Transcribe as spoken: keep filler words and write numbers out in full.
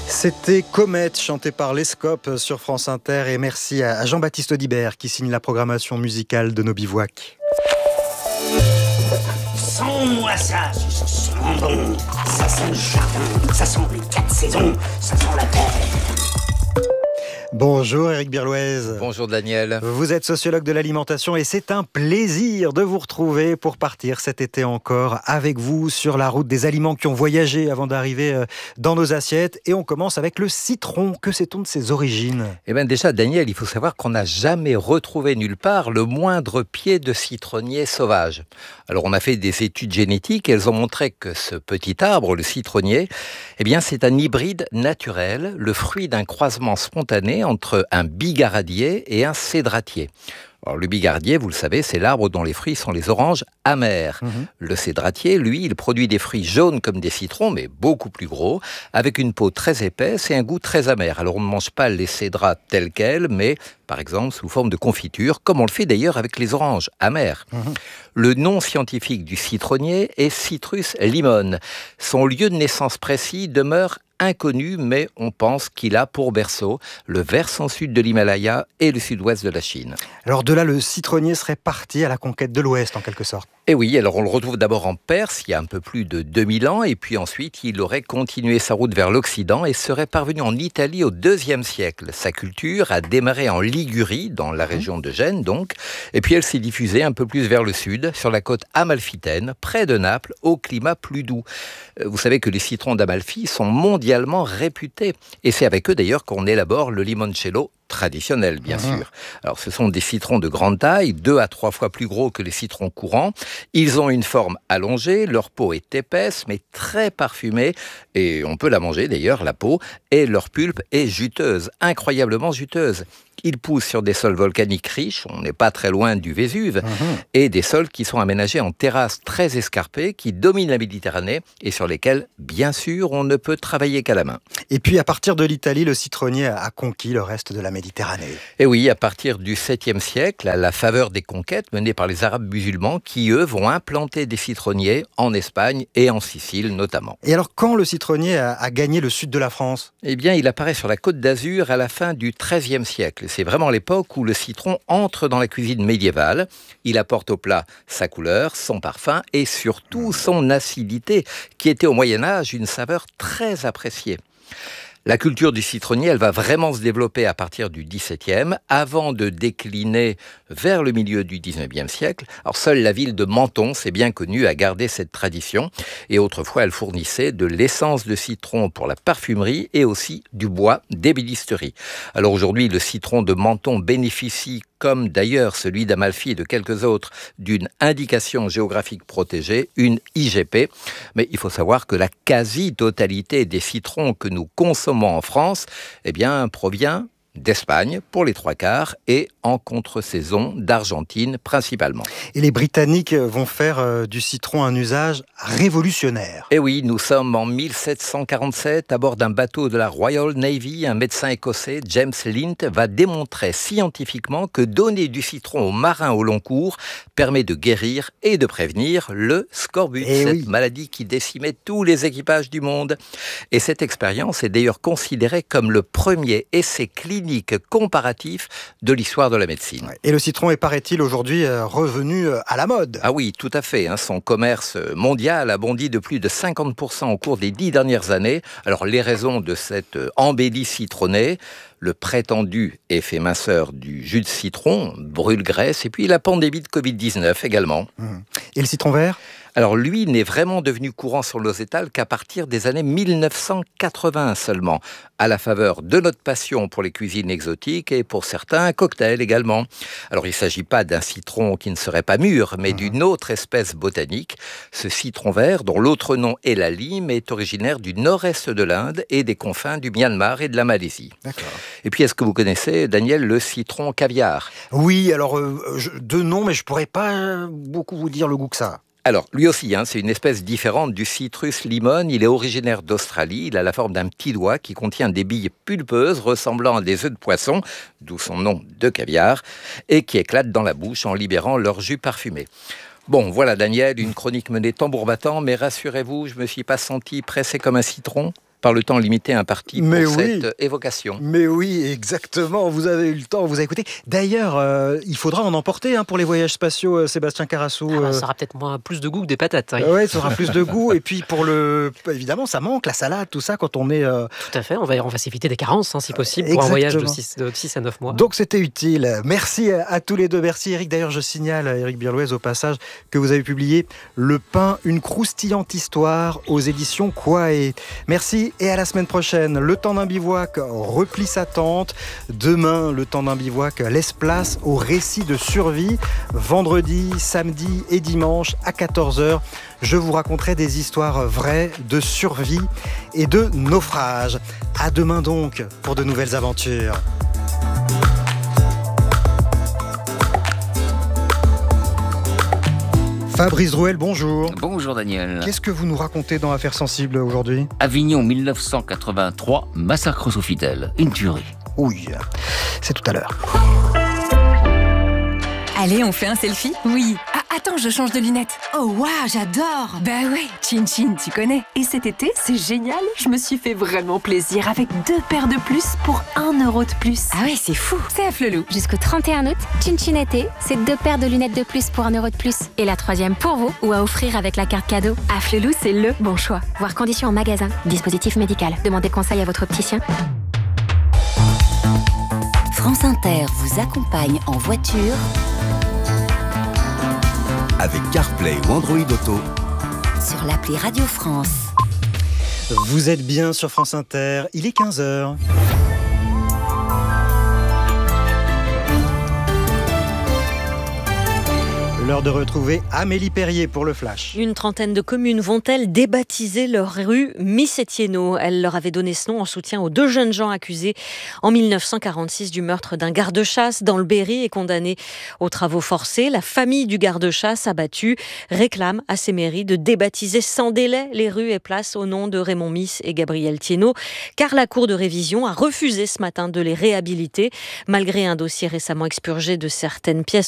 C'était Comète, chanté par Les Scopes sur France Inter. Et merci à Jean-Baptiste Audibert qui signe la programmation musicale de nos bivouacs. Sens-moi ça, ça sent bon. Ça sent le jardin, ça sent les quatre saisons, ça sent la terre. Bonjour Éric Birlouez. Bonjour Daniel. Vous êtes sociologue de l'alimentation et c'est un plaisir de vous retrouver pour partir cet été encore avec vous sur la route des aliments qui ont voyagé avant d'arriver dans nos assiettes. Et on commence avec le citron. Que sait-on de ses origines ? Eh bien déjà Daniel, il faut savoir qu'on n'a jamais retrouvé nulle part le moindre pied de citronnier sauvage. Alors on a fait des études génétiques et elles ont montré que ce petit arbre, le citronnier, eh bien c'est un hybride naturel, le fruit d'un croisement spontané entre un bigaradier et un cédratier. Alors, le bigaradier, vous le savez, c'est l'arbre dont les fruits sont les oranges amères. Mmh. Le cédratier, lui, il produit des fruits jaunes comme des citrons, mais beaucoup plus gros, avec une peau très épaisse et un goût très amer. Alors on ne mange pas les cédrats tels quels, mais par exemple sous forme de confiture, comme on le fait d'ailleurs avec les oranges amères. Mmh. Le nom scientifique du citronnier est Citrus limon. Son lieu de naissance précis demeure inconnu, mais on pense qu'il a pour berceau le versant sud de l'Himalaya et le sud-ouest de la Chine. Alors de là, le citronnier serait parti à la conquête de l'Ouest, en quelque sorte. Et oui, alors on le retrouve d'abord en Perse, il y a un peu plus de deux mille ans, et puis ensuite il aurait continué sa route vers l'Occident et serait parvenu en Italie au deuxième siècle. Sa culture a démarré en Ligurie, dans la région de Gênes donc, et puis elle s'est diffusée un peu plus vers le sud, sur la côte amalfitaine, près de Naples, au climat plus doux. Vous savez que les citrons d'Amalfi sont mondialement réputés, et c'est avec eux d'ailleurs qu'on élabore le limoncello traditionnel, bien mmh. sûr. Alors, ce sont des citrons de grande taille, deux à trois fois plus gros que les citrons courants. Ils ont une forme allongée, leur peau est épaisse, mais très parfumée, et on peut la manger d'ailleurs, la peau, et leur pulpe est juteuse, incroyablement juteuse. Ils poussent sur des sols volcaniques riches, on n'est pas très loin du Vésuve, mmh. et des sols qui sont aménagés en terrasses très escarpées, qui dominent la Méditerranée, et sur lesquels, bien sûr, on ne peut travailler qu'à la main. Et puis, à partir de l'Italie, le citronnier a conquis le reste de la Méditerranée. Et oui, à partir du septième siècle, à la faveur des conquêtes menées par les Arabes musulmans, qui, eux, vont implanter des citronniers en Espagne et en Sicile, notamment. Et alors, quand le citronnier a, a gagné le sud de la France ? Eh bien, il apparaît sur la Côte d'Azur à la fin du treizième siècle. C'est vraiment l'époque où le citron entre dans la cuisine médiévale. Il apporte au plat sa couleur, son parfum et surtout son acidité, qui était au Moyen-Âge une saveur très appréciée. La culture du citronnier, elle va vraiment se développer à partir du dix-septième, avant de décliner vers le milieu du dix-neuvième siècle. Alors, seule la ville de Menton, c'est bien connu, a gardé cette tradition. Et autrefois, elle fournissait de l'essence de citron pour la parfumerie et aussi du bois d'ébénisterie. Alors aujourd'hui, le citron de Menton bénéficie, comme d'ailleurs celui d'Amalfi et de quelques autres, d'une indication géographique protégée, une I G P. Mais il faut savoir que la quasi-totalité des citrons que nous consommons en France, eh bien, provient d'Espagne pour les trois quarts et en contre-saison d'Argentine principalement. Et les Britanniques vont faire euh, du citron un usage révolutionnaire. Et oui, nous sommes en mille sept cent quarante-sept à bord d'un bateau de la Royal Navy. Un médecin écossais, James Lind, va démontrer scientifiquement que donner du citron aux marins au long cours permet de guérir et de prévenir le scorbut, et cette oui. maladie qui décimait tous les équipages du monde. Et cette expérience est d'ailleurs considérée comme le premier essai clinique comparatif de l'histoire de la médecine. Et le citron est, paraît-il, aujourd'hui euh, revenu euh, à la mode. Ah oui, tout à fait. Hein. Son commerce mondial a bondi de plus de cinquante pour cent au cours des dix dernières années. Alors, les raisons de cette embellie citronnée, le prétendu effet minceur du jus de citron, brûle-graisse, et puis la pandémie de covid dix-neuf également. Mmh. Et le citron vert ? Alors lui n'est vraiment devenu courant sur nos étals qu'à partir des années mille neuf cent quatre-vingts seulement, à la faveur de notre passion pour les cuisines exotiques et pour certains cocktails également. Alors il ne s'agit pas d'un citron qui ne serait pas mûr, mais mmh. d'une autre espèce botanique. Ce citron vert, dont l'autre nom est la lime, est originaire du nord-est de l'Inde et des confins du Myanmar et de la Malaisie. D'accord. Et puis est-ce que vous connaissez, Daniel, le citron caviar ? Oui, alors euh, je, deux noms, mais je ne pourrais pas beaucoup vous dire le goût que ça a. Alors, lui aussi, hein, c'est une espèce différente du Citrus limon. Il est originaire d'Australie. Il a la forme d'un petit doigt qui contient des billes pulpeuses ressemblant à des œufs de poisson, d'où son nom de caviar, et qui éclatent dans la bouche en libérant leur jus parfumé. Bon, voilà, Daniel, une chronique menée tambour battant, mais rassurez-vous, je ne me suis pas senti pressé comme un citron. par le temps limité imparti Mais pour oui. cette évocation. Mais oui, exactement, vous avez eu le temps, vous avez écouté. D'ailleurs, euh, il faudra en emporter hein, pour les voyages spatiaux, euh, Sébastien Carasso. Ah bah, euh... ça aura peut-être moins, plus de goût que des patates. Hein. Oui, ça aura plus de goût. Et puis, pour le... évidemment, ça manque, la salade, tout ça, quand on est... Euh... Tout à fait, on va, on va s'éviter des carences, hein, si possible, pour Exactement. un voyage de six, de six à neuf mois. Donc, c'était utile. Merci à tous les deux. Merci, Eric. D'ailleurs, je signale, Eric Birlouez, au passage, que vous avez publié Le pain, une croustillante histoire aux éditions Quae. Merci et à la semaine prochaine. Le temps d'un bivouac replie sa tente. Demain, le temps d'un bivouac laisse place au récit de survie. Vendredi, samedi et dimanche à quatorze heures, je vous raconterai des histoires vraies de survie et de naufrage. À demain donc pour de nouvelles aventures. Fabrice Drouel, bonjour. Bonjour Daniel. Qu'est-ce que vous nous racontez dans Affaires sensibles aujourd'hui ? Avignon mille neuf cent quatre-vingt-trois, massacre sous Fidèle, une tuerie. Oui, c'est tout à l'heure. Allez, on fait un selfie ? Oui. Ah, attends, je change de lunettes. Oh, waouh, j'adore. Bah ouais, Chin Chin, tu connais. Et cet été, c'est génial. Je me suis fait vraiment plaisir avec deux paires de plus pour un euro de plus. Ah ouais, c'est fou. C'est à Flelou. Jusqu'au trente et un août, Chin Chin été, c'est deux paires de lunettes de plus pour un euro de plus. Et la troisième pour vous, ou à offrir avec la carte cadeau. À Flelou, c'est le bon choix. Voir conditions en magasin. Dispositif médical. Demandez conseil à votre opticien. France Inter vous accompagne en voiture avec CarPlay ou Android Auto sur l'appli Radio France. Vous êtes bien sur France Inter, il est quinze heures. L'heure de retrouver Amélie Perrier pour le Flash. Une trentaine de communes vont-elles débaptiser leur rue Miss Etienneau ? Elle leur avait donné ce nom en soutien aux deux jeunes gens accusés en mille neuf cent quarante-six du meurtre d'un garde-chasse dans le Berry et condamnés aux travaux forcés. La famille du garde-chasse abattu réclame à ces mairies de débaptiser sans délai les rues et places au nom de Raymond Miss et Gabriel Etienneau, car la Cour de révision a refusé ce matin de les réhabiliter, malgré un dossier récemment expurgé de certaines pièces